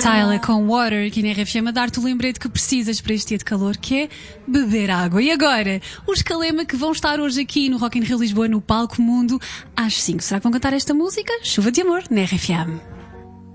Tyler com Water aqui na RFM a dar-te o lembrete que precisas para este dia de calor, que é beber água. E agora, os Calema que vão estar hoje aqui no Rock in Rio Lisboa no Palco Mundo às 5. Será que vão cantar esta música? Chuva de Amor na RFM.